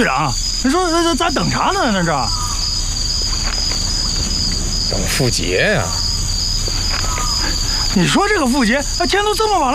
队长，你说咱等啥呢？那这等傅杰呀。 你说这个傅杰，天都这么晚了。